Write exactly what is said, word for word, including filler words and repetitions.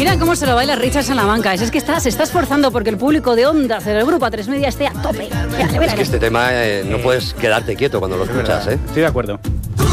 Mira cómo se lo baila Richard Salamanca. Es que está, se está esforzando porque el público de Onda Cero, el grupo A tres Media, esté a tope. Mira, es que este tema eh, no puedes quedarte quieto cuando lo escuchas, ¿eh? Estoy de acuerdo.